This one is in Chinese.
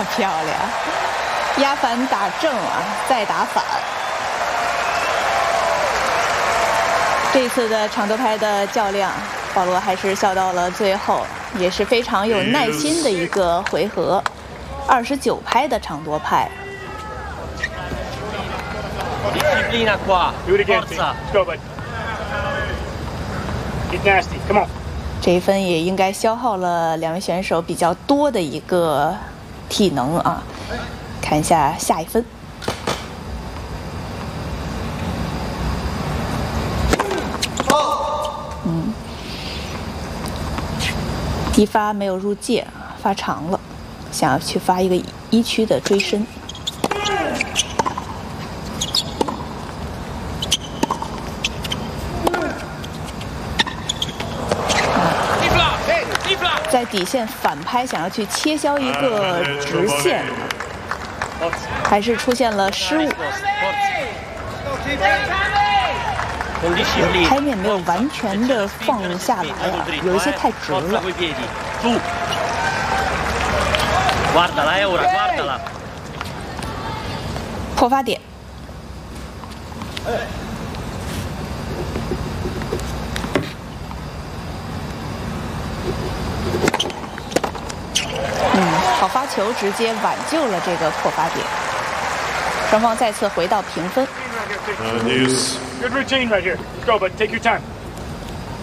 漂亮，压反打正啊，再打反。这次的长夺拍的较量，保罗还是笑到了最后，也是非常有耐心的一个回合。29拍的长夺拍。 Disciplina qua. Do it again. Forza. Go, bud. Get nasty. Come on. 这一分也应该消耗了两位选手比较多的一个体能啊。看一下下一分。一发没有入界，发长了，想要去发一个1区的追身。在底线反拍，想要去切削一个直线，还是出现了失误。拍面没有完全的放下来啊，有一些太直了。破发点。好发球直接挽救了这个破发点，双方再次回到平分。 Good routine right here. Go, bud. Take your time.